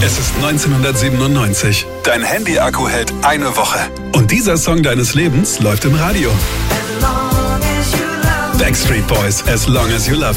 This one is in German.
Es ist 1997. Dein Handy-Akku hält eine Woche. Und dieser Song deines Lebens läuft im Radio. Backstreet Boys, As Long As You Love